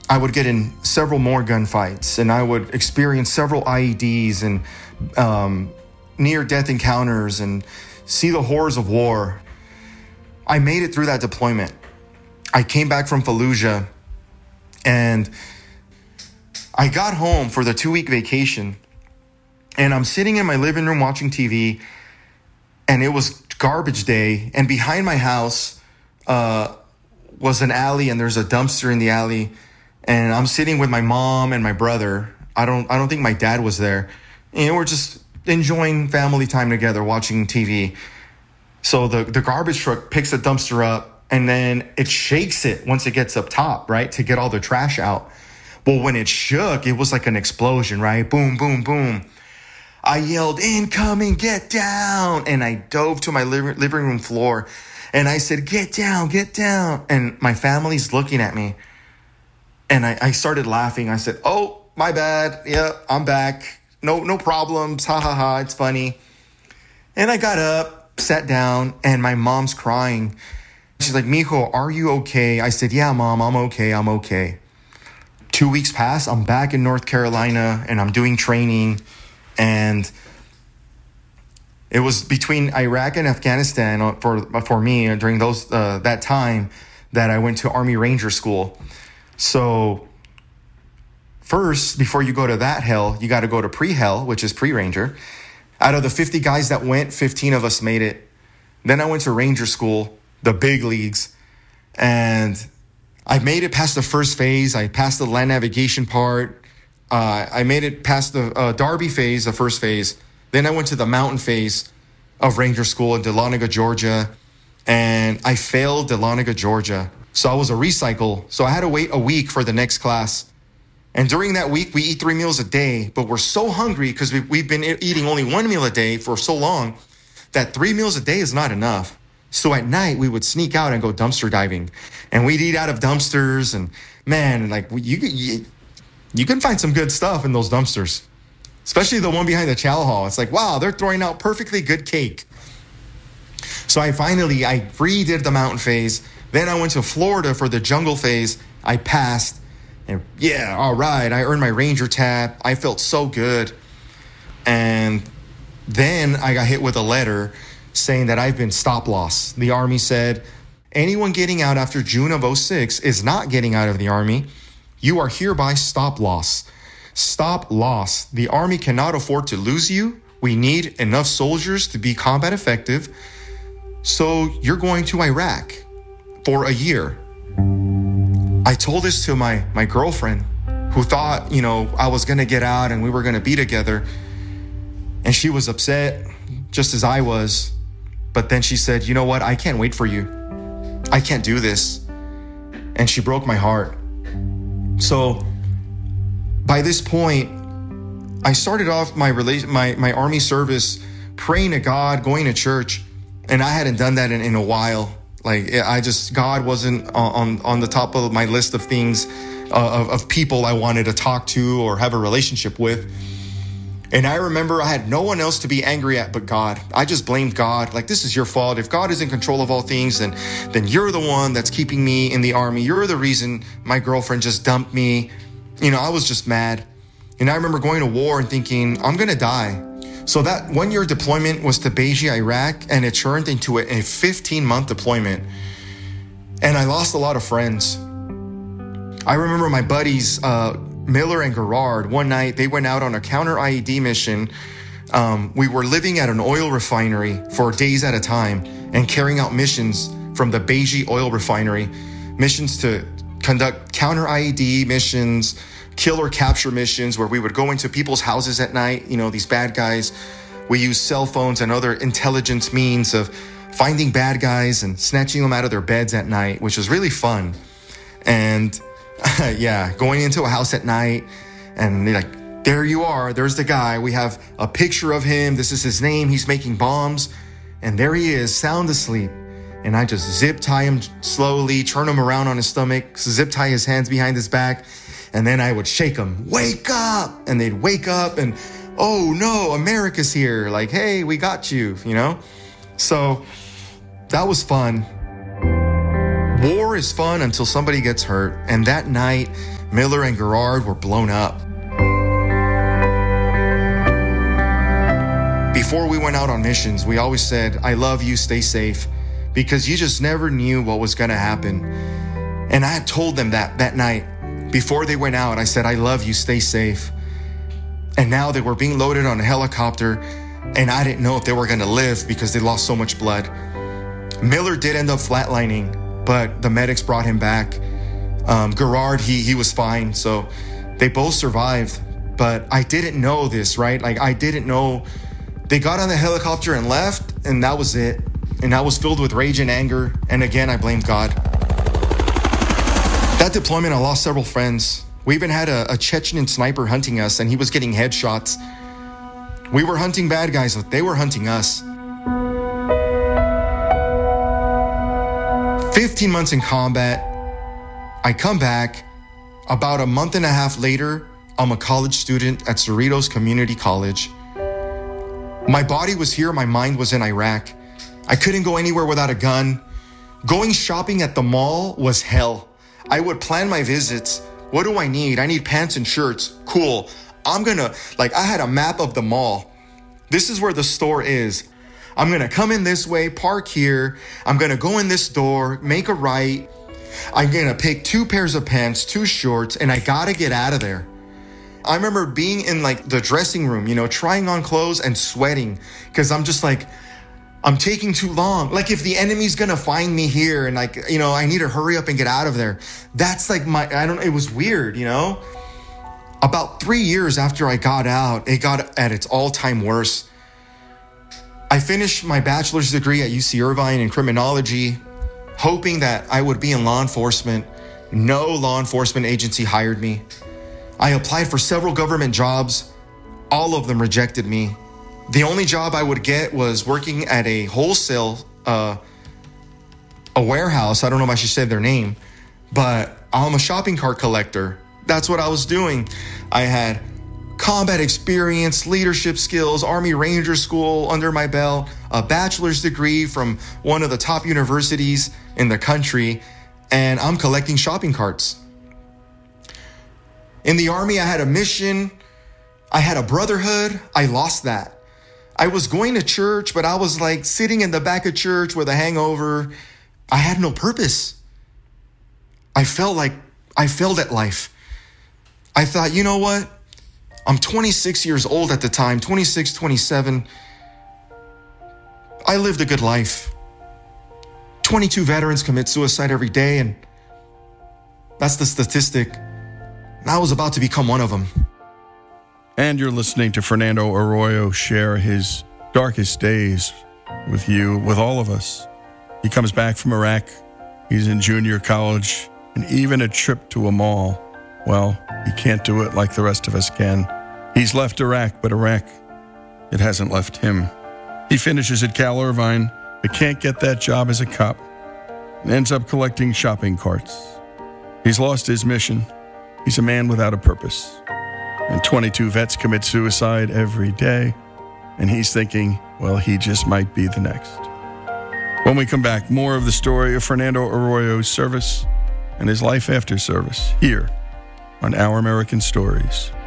I would get in several more gunfights, and I would experience several IEDs and near-death encounters and see the horrors of war. I made it through that deployment. I came back from Fallujah, and I got home for the 2-week vacation, and I'm sitting in my living room watching TV, and it was garbage day, and behind my house was an alley, and there's a dumpster in the alley, and I'm sitting with my mom and my brother. I don't think my dad was there. And we're just enjoying family time together, watching TV. So the garbage truck picks the dumpster up, and then it shakes it once it gets up top, right, to get all the trash out. Well, when it shook, it was like an explosion, right? Boom, boom, boom. I yelled, "Incoming, get down!" And I dove to my living room floor, and I said, "Get down, get down." And my family's looking at me. And I started laughing. I said, "Oh, my bad. Yeah, I'm back. No problems. Ha, ha, ha. It's funny." And I got up, sat down, and my mom's crying. She's like, "Mijo, are you okay?" I said, "Yeah, Mom, I'm okay. 2 weeks pass. I'm back in North Carolina, and I'm doing training. And it was between Iraq and Afghanistan for me during that time that I went to Army Ranger School. So first, before you go to that hell, you got to go to pre-hell, which is pre-ranger. Out of the 50 guys that went, 15 of us made it. Then I went to Ranger School, the big leagues, and I made it past the first phase. I passed the land navigation part. I made it past the Darby phase, the first phase. Then I went to the mountain phase of Ranger School in Dahlonega, Georgia, and I failed Dahlonega, Georgia. So I was a recycle. So I had to wait a week for the next class. And during that week, we eat 3 meals a day, but we're so hungry because we've been eating only 1 meal a day for so long that 3 meals a day is not enough. So at night, we would sneak out and go dumpster diving. And we'd eat out of dumpsters. And man, like you can find some good stuff in those dumpsters, especially the one behind the chow hall. It's like, wow, they're throwing out perfectly good cake. So I redid the mountain phase. Then I went to Florida for the jungle phase. I passed. And yeah, all right, I earned my Ranger tab. I felt so good. And then I got hit with a letter saying that I've been stop loss. The Army said, anyone getting out after June of 2006 is not getting out of the Army. You are hereby stop loss. Stop loss. The Army cannot afford to lose you. We need enough soldiers to be combat effective. So you're going to Iraq for a year. I told this to my girlfriend, who thought, I was going to get out and we were going to be together. And she was upset, just as I was. But then she said, "You know what? I can't wait for you. I can't do this." And she broke my heart. So by this point, I started off my Army service praying to God, going to church. And I hadn't done that in a while. God wasn't on the top of my list of things, of people I wanted to talk to or have a relationship with. And I remember I had no one else to be angry at but God. I just blamed God. Like, this is your fault. If God is in control of all things, then you're the one that's keeping me in the Army. You're the reason my girlfriend just dumped me. I was just mad. And I remember going to war and thinking, I'm going to die. So that 1-year deployment was to Beiji, Iraq, and it turned into a 15-month deployment. And I lost a lot of friends. I remember my buddies, Miller and Gerard, one night they went out on a counter IED mission. We were living at an oil refinery for days at a time and carrying out missions from the Beiji oil refinery, missions to conduct counter IED missions, kill or capture missions where we would go into people's houses at night. These bad guys. We use cell phones and other intelligence means of finding bad guys and snatching them out of their beds at night, which was really fun. And yeah, going into a house at night and they're like, there you are. There's the guy. We have a picture of him. This is his name. He's making bombs. And there he is, sound asleep. And I just zip tie him slowly, turn him around on his stomach, zip tie his hands behind his back. And then I would shake them, wake up. And they'd wake up and, oh no, America's here. Like, hey, we got you, So that was fun. War is fun until somebody gets hurt, and that night, Miller and Gerard were blown up. Before we went out on missions, we always said, I love you, stay safe, because you just never knew what was going to happen. And I had told them that night. Before they went out, I said, I love you, stay safe. And now they were being loaded on a helicopter, and I didn't know if they were going to live because they lost so much blood. Miller did end up flatlining, but the medics brought him back. Gerard, he was fine, so they both survived. But I didn't know this, right? Like, I didn't know. They got on the helicopter and left, and that was it. And I was filled with rage and anger, and again, I blamed God. That deployment, I lost several friends. We even had a Chechen sniper hunting us, and he was getting headshots. We were hunting bad guys, but they were hunting us. 15 months in combat, I come back. About a month and a half later, I'm a college student at Cerritos Community College. My body was here, my mind was in Iraq. I couldn't go anywhere without a gun. Going shopping at the mall was hell. I would plan my visits. What do I need? I need pants and shirts. Cool. I had a map of the mall. This is where the store is. I'm gonna come in this way, park here. I'm gonna go in this door, make a right. I'm gonna pick 2 pairs of pants, 2 shorts, and I gotta get out of there. I remember being in the dressing room, trying on clothes and sweating because I'm just like, I'm taking too long. Like, if the enemy's gonna find me here and I need to hurry up and get out of there. That's like it was weird, About 3 years after I got out, it got at its all-time worst. I finished my bachelor's degree at UC Irvine in criminology, hoping that I would be in law enforcement. No law enforcement agency hired me. I applied for several government jobs. All of them rejected me. The only job I would get was working at a wholesale, a warehouse. I don't know if I should say their name, but I'm a shopping cart collector. That's what I was doing. I had combat experience, leadership skills, Army Ranger School under my belt, a bachelor's degree from one of the top universities in the country, and I'm collecting shopping carts. In the Army, I had a mission. I had a brotherhood. I lost that. I was going to church, but I was sitting in the back of church with a hangover. I had no purpose. I felt like I failed at life. I thought, you know what? I'm 26 years old at the time, 26, 27. I lived a good life. 22 veterans commit suicide every day, and that's the statistic. And I was about to become one of them. And you're listening to Fernando Arroyo share his darkest days with you, with all of us. He comes back from Iraq. He's in junior college, and even a trip to a mall, well, he can't do it like the rest of us can. He's left Iraq, but Iraq, it hasn't left him. He finishes at Cal Irvine, but can't get that job as a cop, and ends up collecting shopping carts. He's lost his mission. He's a man without a purpose. And 22 vets commit suicide every day, and he's thinking, well, he just might be the next. When we come back, more of the story of Fernando Arroyo's service and his life after service here on Our American Stories.